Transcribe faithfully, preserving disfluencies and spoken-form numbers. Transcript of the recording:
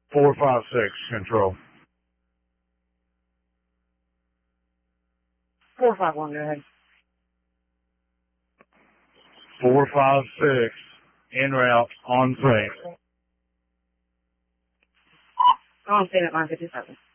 Four five six, control. Four five one, go ahead. Four five six, en route, on frame. On scene at nine fifty-seven.